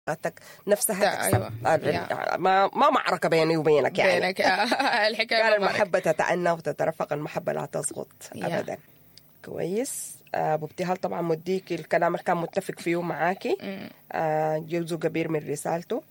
نفسها أيوة. ما معركة بيني وبينك يعني بينك الحكاية قال المحبة تتأنى وتترفق، المحبة لا تسقط أبدا. كويس. أبو ابتهال طبعا مديك الكلام اللي كان متفق فيه معاكي. جوزه كبير من رسالته.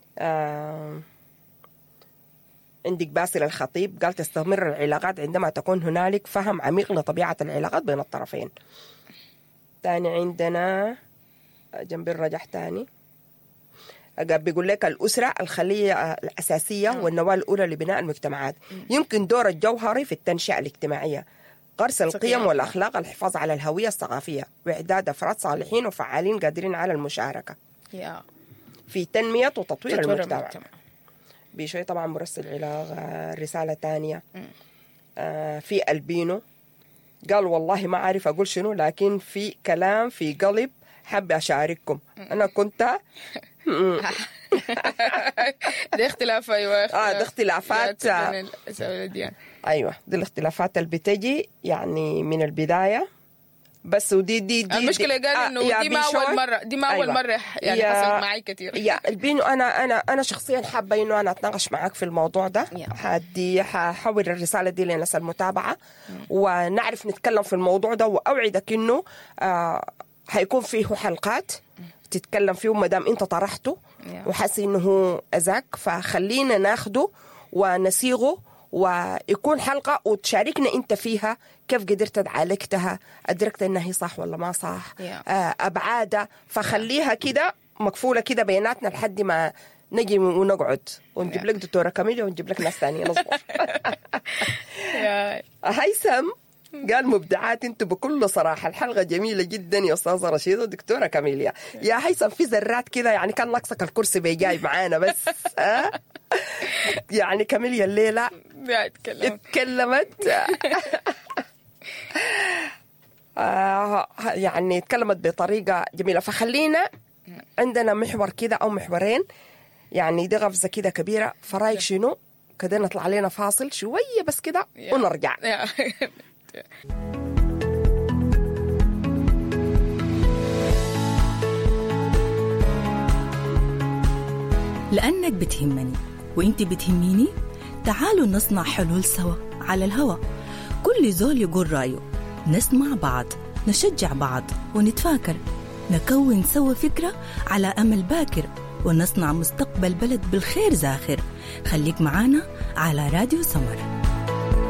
عندك باسل الخطيب قال تستمر العلاقات عندما تكون هنالك فهم عميق لطبيعة العلاقات بين الطرفين. تاني عندنا جنب الرجح تاني بيقول لك الأسرة الخلية الأساسية والنواة الأولى لبناء المجتمعات. يمكن دور الجوهري في التنشئة الاجتماعية، غرس القيم والأخلاق، الحفاظ على الهوية الثقافية، وإعداد أفراد صالحين وفعالين قادرين على المشاركة في تنمية وتطوير المجتمع. بشوي طبعا مرسل علاغ رسالة تانية في البينو قال والله ما عارف أقول شنو، لكن في كلام في قلب حب أشارككم. أنا كنت دي اختلاف. أيوة دي اختلافات أيوة دي الاختلافات اللي بتجي يعني من البداية بس. ودي المشكلة قال إنه دي ما أول مرة، دي ما أول مرة يعني حصلت معي كتير. يا البينو أنا شخصيا حابة إنه أنا أتناقش معاك في الموضوع ده. ححول الرسالة دي لناس المتابعة ونعرف نتكلم في الموضوع ده، وأوعدك إنه هيكون فيه حلقات تتكلم فيه مدام أنت طرحته وحاسس إنه أذاك، فخلينا ناخده ونسيغه ويكون حلقة وتشاركنا أنت فيها كيف قدرت عالجتها، أدركت إنها هي صح ولا ما صح، أبعادها. فخليها كده مكفولة كده بيناتنا لحد ما نجي ونقعد ونجيب لك دكتورة كاميليا ونجيب لك ناس ثانية نصبر. هيثم قال مبدعات انتوا بكل صراحة، الحلقة جميلة جدا يا أستاذة رشيدة ودكتورة كاميليا. يا هيثم في ذرات كده يعني كان ناقصك الكرسي بيجاي معانا بس. يعني كاميليا الليلة اتكلمت يعني اتكلمت بطريقة جميلة. فخلينا عندنا محور كده أو محورين يعني دي غفزة كده كبيرة. فرايك شنو كده نطلع علينا فاصل شوية بس كده ونرجع. لأنك بتهمني وإنت بتهميني، تعالوا نصنع حلول سوا على الهوا. كل زول يقول رأيه، نسمع بعض، نشجع بعض ونتفاكر، نكون سوا فكرة على أمل باكر، ونصنع مستقبل بلد بالخير زاخر. خليك معانا على راديو سمر.